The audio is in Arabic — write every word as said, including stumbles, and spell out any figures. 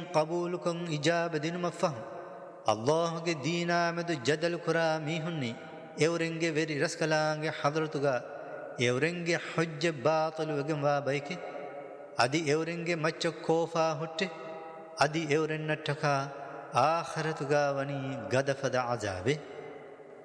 قبولكم إجاب دين مفهم الله کے دینہ میں تو جدل کرا می ہنی ایورنگے ویری رسکلانگے حضرتگا ایورنگے حج باطل وگم وا بائکے ادی ایورنگے مچ کوفا ہٹے ادی ایورن نٹکا آخرتگا ونی گدفد عذابے